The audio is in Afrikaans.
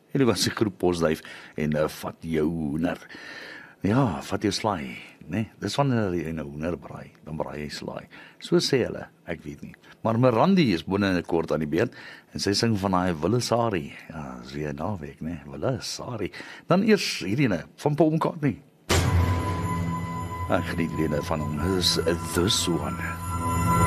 En die was 'n groep posduif en vat jou hoender. Ja, vat jou slaai, né? Dis wanneer jy 'n hoender braai, dan braai jy slaai. So sê hulle, ek weet nie. Maar Mirandi is binne kort aan die beurt en sy sing van daai Wille Sari. Ja, dis weer naweek, né? Wille Sari. Dan eers hierdie ene van Paul McCartney. Ek geniet die ene van hom. Dis This One.